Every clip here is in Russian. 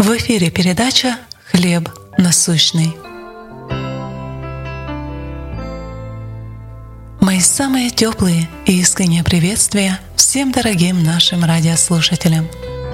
В эфире передача «Хлеб насущный». Мои самые теплые и искренние приветствия всем дорогим нашим радиослушателям.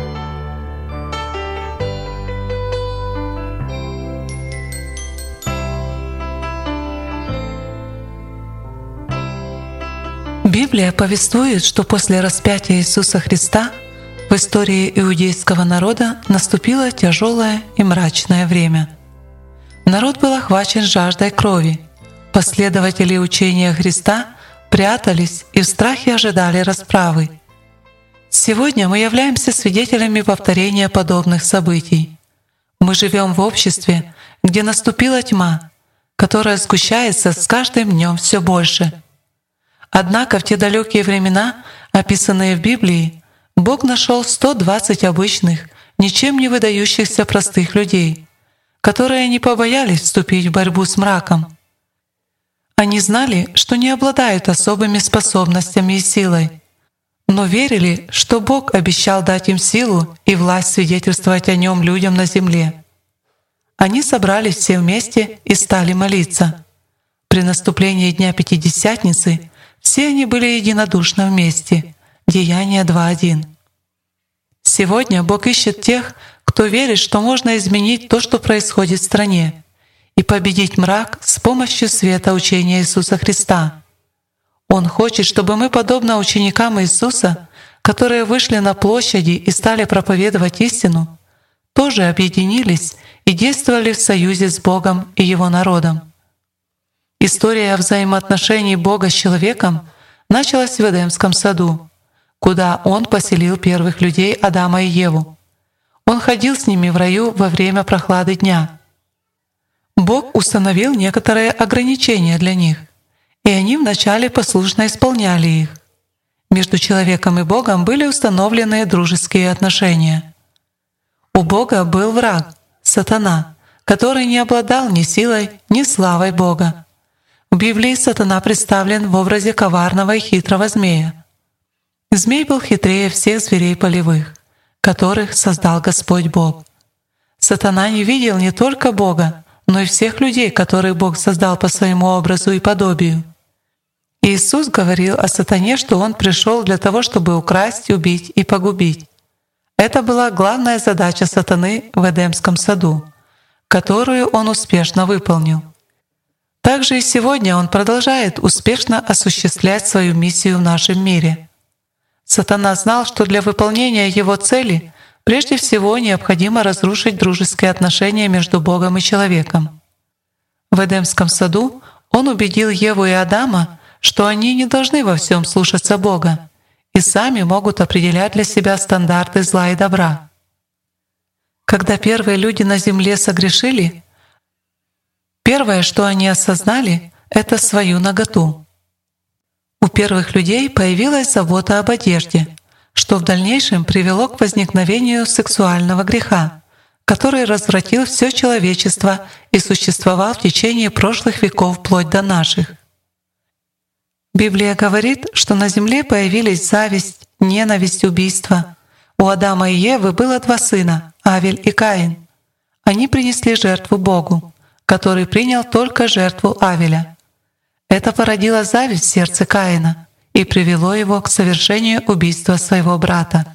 Библия повествует, что после распятия Иисуса Христа в истории иудейского народа наступило тяжелое и мрачное время. Народ был охвачен жаждой крови. Последователи учения Христа прятались и в страхе ожидали расправы. Сегодня мы являемся свидетелями повторения подобных событий. Мы живем в обществе, где наступила тьма, которая сгущается с каждым днем все больше. Однако в те далекие времена, описанные в Библии, Бог нашел 120 обычных, ничем не выдающихся простых людей, которые не побоялись вступить в борьбу с мраком. Они знали, что не обладают особыми способностями и силой, но верили, что Бог обещал дать им силу и власть свидетельствовать о Нем людям на земле. Они собрались все вместе и стали молиться. При наступлении Дня Пятидесятницы все они были единодушно вместе. Деяния 2:1. Сегодня Бог ищет тех, кто верит, что можно изменить то, что происходит в стране, и победить мрак с помощью света учения Иисуса Христа. Он хочет, чтобы мы, подобно ученикам Иисуса, которые вышли на площади и стали проповедовать истину, тоже объединились и действовали в союзе с Богом и Его народом. История взаимоотношений Бога с человеком началась в Эдемском саду, куда Он поселил первых людей Адама и Еву. Он ходил с ними в раю во время прохлады дня. Бог установил некоторые ограничения для них, и они вначале послушно исполняли их. Между человеком и Богом были установлены дружеские отношения. У Бога был враг — Сатана, который не обладал ни силой, ни славой Бога. В Библии Сатана представлен в образе коварного и хитрого змея. Змей был хитрее всех зверей полевых, которых создал Господь Бог. Сатана не видел не только Бога, но и всех людей, которых Бог создал по своему образу и подобию. Иисус говорил о Сатане, что Он пришел для того, чтобы украсть, убить и погубить. Это была главная задача Сатаны в Эдемском саду, которую он успешно выполнил. Также и сегодня он продолжает успешно осуществлять свою миссию в нашем мире. Сатана знал, что для выполнения его цели прежде всего необходимо разрушить дружеские отношения между Богом и человеком. В Эдемском саду он убедил Еву и Адама, что они не должны во всем слушаться Бога и сами могут определять для себя стандарты зла и добра. Когда первые люди на земле согрешили, первое, что они осознали, — это свою наготу. У первых людей появилась забота об одежде, что в дальнейшем привело к возникновению сексуального греха, который развратил все человечество и существовал в течение прошлых веков вплоть до наших. Библия говорит, что на земле появились зависть, ненависть, убийство. У Адама и Евы было 2 сына — Авель и Каин. Они принесли жертву Богу, который принял только жертву Авеля. Это породило зависть в сердце Каина и привело его к совершению убийства своего брата.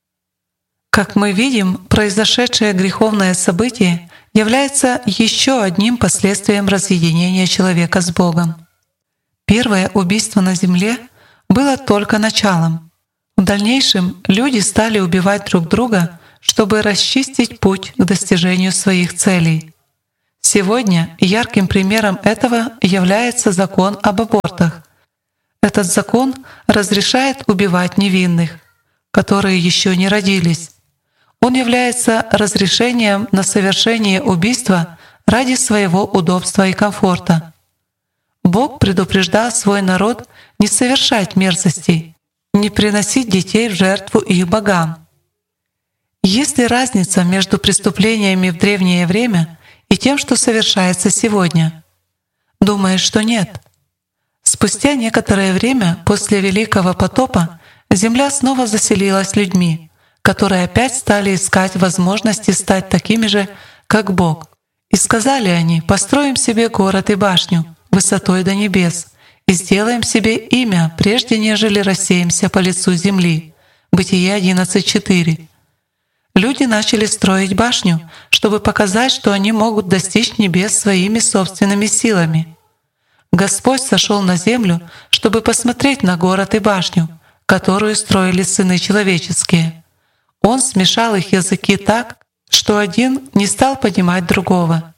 Как мы видим, произошедшее греховное событие является еще одним последствием разъединения человека с Богом. Первое убийство на земле было только началом. В дальнейшем люди стали убивать друг друга, чтобы расчистить путь к достижению своих целей. Сегодня ярким примером этого является закон об абортах. Этот закон разрешает убивать невинных, которые еще не родились. Он является разрешением на совершение убийства ради своего удобства и комфорта. Бог предупреждал свой народ не совершать мерзостей, не приносить детей в жертву их богам. Есть ли разница между преступлениями в древнее время и тем, что совершается сегодня? Думаю, что нет. Спустя некоторое время после Великого потопа земля снова заселилась людьми, которые опять стали искать возможности стать такими же, как Бог. И сказали они: «Построим себе город и башню высотой до небес, и сделаем себе имя, прежде нежели рассеемся по лицу земли». Бытие 11:4. Люди начали строить башню, чтобы показать, что они могут достичь небес своими собственными силами. Господь сошел на землю, чтобы посмотреть на город и башню, которую строили сыны человеческие. Он смешал их языки так, что один не стал понимать другого.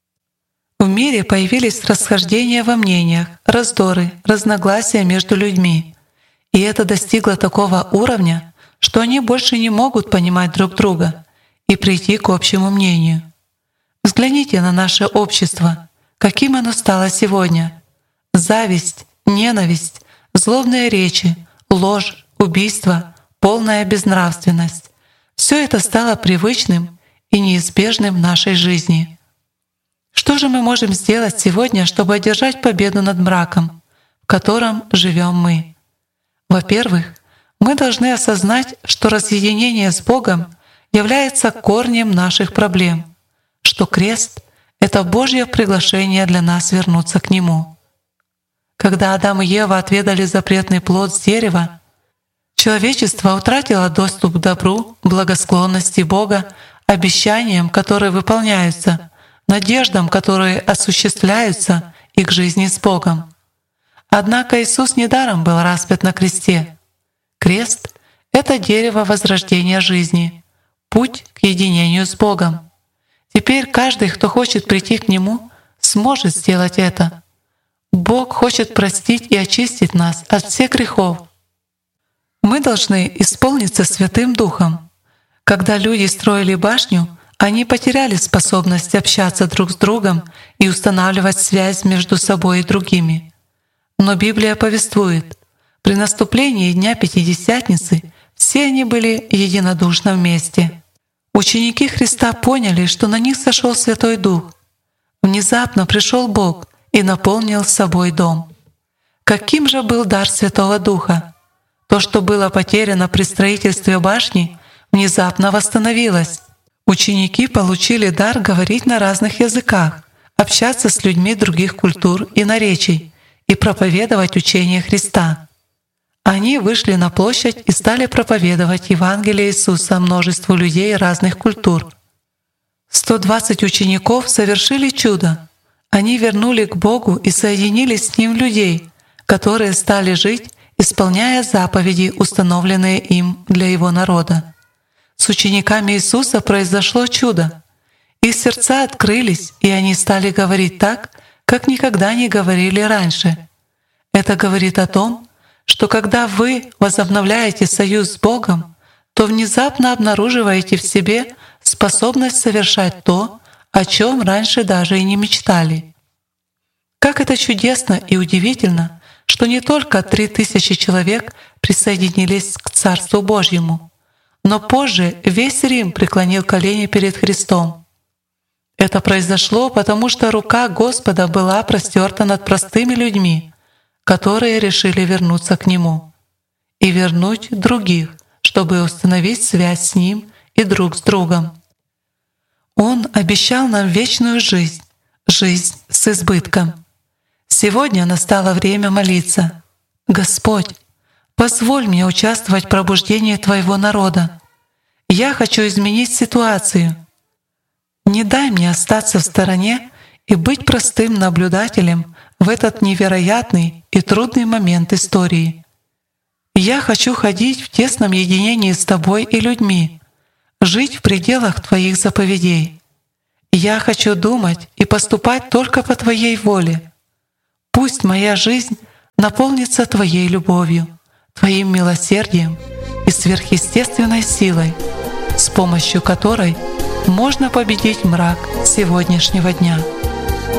В мире появились расхождения во мнениях, раздоры, разногласия между людьми. И это достигло такого уровня, что они больше не могут понимать друг друга и прийти к общему мнению. Взгляните на наше общество, каким оно стало сегодня. Зависть, ненависть, злобные речи, ложь, убийство, полная безнравственность — все это стало привычным и неизбежным в нашей жизни. Что же мы можем сделать сегодня, чтобы одержать победу над мраком, в котором живем мы? Во-первых, мы должны осознать, что разъединение с Богом является корнем наших проблем, что крест — это Божье приглашение для нас вернуться к Нему. Когда Адам и Ева отведали запретный плод с дерева, человечество утратило доступ к добру, благосклонности Бога, обещаниям, которые выполняются, надеждам, которые осуществляются, и к жизни с Богом. Однако Иисус недаром был распят на кресте. Крест — это дерево возрождения жизни, путь к единению с Богом. Теперь каждый, кто хочет прийти к Нему, сможет сделать это. Бог хочет простить и очистить нас от всех грехов. Мы должны исполниться Святым Духом. Когда люди строили башню, они потеряли способность общаться друг с другом и устанавливать связь между собой и другими. Но Библия повествует: при наступлении Дня Пятидесятницы все они были единодушно вместе. Ученики Христа поняли, что на них сошел Святой Дух. Внезапно пришел Бог и наполнил собой дом. Каким же был дар Святого Духа? То, что было потеряно при строительстве башни, внезапно восстановилось. Ученики получили дар говорить на разных языках, общаться с людьми других культур и наречий и проповедовать учение Христа. Они вышли на площадь и стали проповедовать Евангелие Иисуса множеству людей разных культур. 120 учеников совершили чудо. Они вернули к Богу и соединили с Ним людей, которые стали жить, исполняя заповеди, установленные им для Его народа. С учениками Иисуса произошло чудо. Их сердца открылись, и они стали говорить так, как никогда не говорили раньше. Это говорит о том, что когда вы возобновляете союз с Богом, то внезапно обнаруживаете в себе способность совершать то, о чем раньше даже и не мечтали. Как это чудесно и удивительно, что не только 3000 человек присоединились к Царству Божьему, но позже весь Рим преклонил колени перед Христом. Это произошло, потому что рука Господа была простерта над простыми людьми, которые решили вернуться к Нему и вернуть других, чтобы установить связь с Ним и друг с другом. Он обещал нам вечную жизнь, жизнь с избытком. Сегодня настало время молиться: «Господь, позволь мне участвовать в пробуждении Твоего народа. Я хочу изменить ситуацию. Не дай мне остаться в стороне и быть простым наблюдателем в этот невероятный и трудный момент истории. Я хочу ходить в тесном единении с Тобой и людьми, жить в пределах Твоих заповедей. Я хочу думать и поступать только по Твоей воле. Пусть моя жизнь наполнится Твоей любовью, Твоим милосердием и сверхъестественной силой, с помощью которой можно победить мрак сегодняшнего дня».